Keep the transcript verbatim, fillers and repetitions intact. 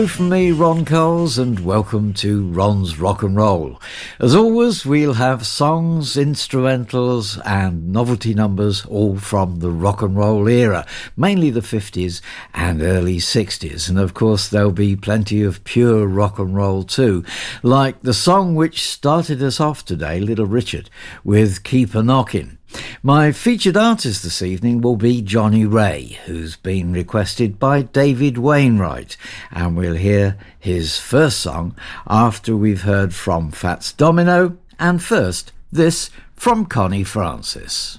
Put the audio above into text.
From me, Ron Coles, and welcome to Ron's Rock and Roll. As always, we'll have songs, instrumentals and novelty numbers all from the rock and roll era, mainly the fifties and early sixties. And of course, there'll be plenty of pure rock and roll too, like the song which started us off today, Little Richard, with Keep a Knockin'. My featured artist this evening will be Johnny Ray, who's been requested by David Wainwright, and we'll hear his first song after we've heard from Fats Domino, and first, this from Connie Francis.